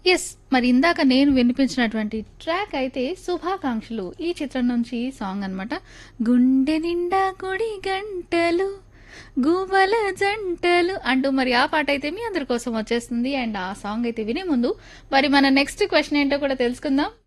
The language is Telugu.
యెస్. మరి ఇందాక నేను వినిపించినటువంటి ట్రాక్ అయితే 'శుభాకాంక్షలు' ఈ చిత్రం నుంచి సాంగ్ అనమాట. గుండె నిండా గుడి గంటలు గువ్వల జంటలు అంటూ మరి ఆ పాటైతే మీ అందరి కోసం వచ్చేస్తుంది. అండ్ ఆ సాంగ్ అయితే వినే ముందు మరి మన నెక్స్ట్ క్వెషన్ ఏంటో కూడా తెలుసుకుందాం.